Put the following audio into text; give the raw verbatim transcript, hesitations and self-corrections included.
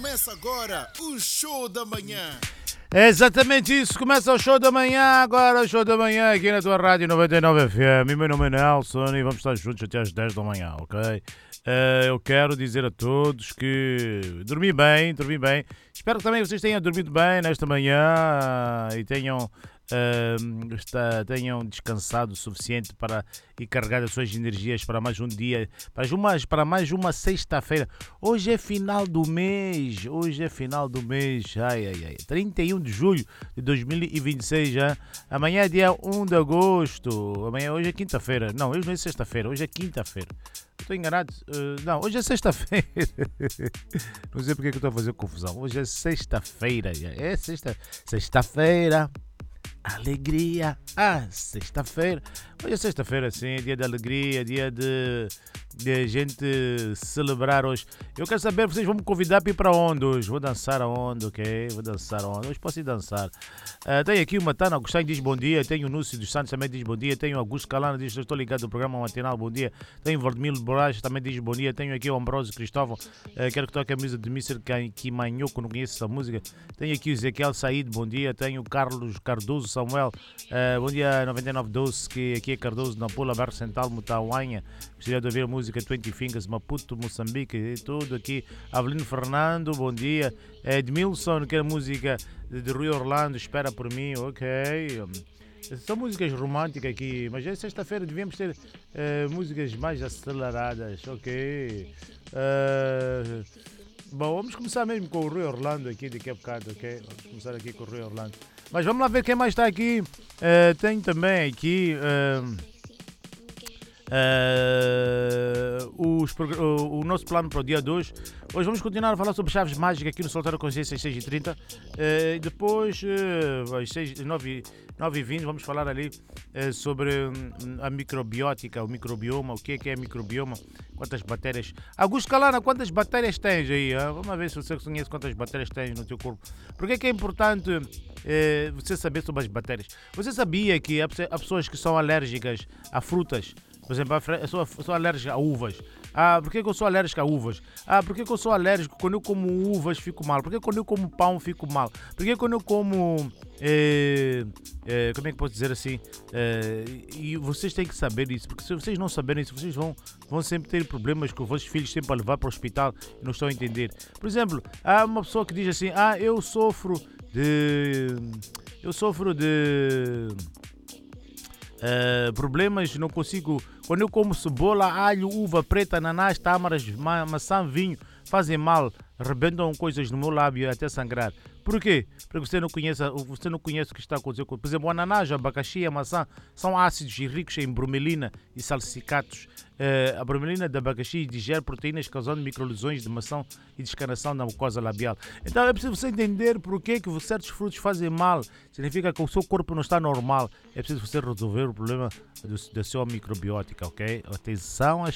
Começa agora o Show da Manhã. É exatamente isso, começa o Show da Manhã, agora o Show da Manhã aqui na tua Rádio noventa e nove F M. Meu nome é Nelson e vamos estar juntos até às dez da manhã, ok? Uh, eu quero dizer a todos que dormi bem, dormi bem. Espero que também vocês tenham dormido bem nesta manhã uh, e tenham... Uh, está, tenham descansado o suficiente para e carregado as suas energias para mais um dia, para mais, para mais uma sexta-feira. Hoje é final do mês, hoje é final do mês, ai, ai, ai, trinta e um de julho de dois mil e vinte e seis, já. Amanhã é dia um de agosto, amanhã, hoje é quinta-feira, não, hoje não é sexta-feira, hoje é quinta-feira. Estou enganado, uh, não, hoje é sexta-feira, não sei porque é que eu estou a fazer confusão, hoje é sexta-feira, é sexta, sexta-feira. Alegria, ah, sexta-feira. Hoje é sexta-feira, sim, dia de alegria, dia de, de gente celebrar hoje. Eu quero saber, vocês vão me convidar para ir para onde hoje? Vou dançar aonde, ok? Vou dançar aonde? Hoje posso ir dançar. Uh, tem aqui o Matana Agostinho, diz bom dia. Tem o Núcio dos Santos, também diz bom dia. Tem o Augusto Calano, diz estou ligado ao programa matinal, bom dia. Tem o Valdemiro Borges, também diz bom dia. Tenho aqui o Ambrósio Cristóvão, uh, quero que toque a música de mister Kimanhoco, não conheço essa música. Tenho aqui o Ezequiel Said, bom dia. Tenho o Carlos Cardoso Samuel, uh, bom dia noventa e nove doze, que aqui é Cardoso, Nampula, Bairro Central, Mutauanha. Gostaria de ouvir a música vinte Fingers, Maputo, Moçambique e tudo aqui. Avelino Fernando, bom dia. Edmilson, que é a música de Rui Orlando, espera por mim, ok. São músicas românticas aqui, mas é sexta-feira, devíamos ter uh, músicas mais aceleradas, ok. Uh, bom, vamos começar mesmo com o Rui Orlando aqui daqui a bocado, ok? Vamos começar aqui com o Rui Orlando. Mas vamos lá ver quem mais está aqui. Uh, tem também aqui uh, uh, os, o, o nosso plano para o dia de hoje. Hoje vamos continuar a falar sobre chaves mágicas aqui no Soltar a Consciência às seis e trinta. Uh, depois, uh, às nove e vinte, vamos falar ali uh, sobre um, a microbiótica, o microbioma, o que é que é microbioma, quantas bactérias. Augusto Calana, quantas bactérias tens aí? Hein? Vamos ver se você conhece quantas bactérias tens no teu corpo. Por que é que é importante uh, você saber sobre as bactérias? Você sabia que há pessoas que são alérgicas a frutas? Por exemplo, eu sou, eu sou alérgico a uvas. Ah, por que, que eu sou alérgico a uvas? Ah, por que, que eu sou alérgico quando eu como uvas fico mal? Por que quando eu como pão fico mal? Por que quando eu como... Eh, eh, como é que posso dizer assim? Eh, e vocês têm que saber isso, porque se vocês não saberem isso, vocês vão, vão sempre ter problemas com os vossos filhos sempre a levar para o hospital e não estão a entender. Por exemplo, há uma pessoa que diz assim, ah, eu sofro de... Eu sofro de... Uh, problemas, não consigo. Quando eu como cebola, alho, uva preta, ananás, tâmaras, ma maçã, vinho, fazem mal, rebentam coisas no meu lábio até sangrar. Por quê? Porque você não conhece, você não conhece o que está acontecendo. Por exemplo, o ananás, a abacaxi e a maçã são ácidos e ricos em bromelina e salicicatos. Uh, a bromelina da abacaxi digere proteínas causando microlesões de maçã e descamação na mucosa labial. Então é preciso você entender por que certos frutos fazem mal. Significa que o seu corpo não está normal. É preciso você resolver o problema do, da sua microbiótica, ok? Atenção às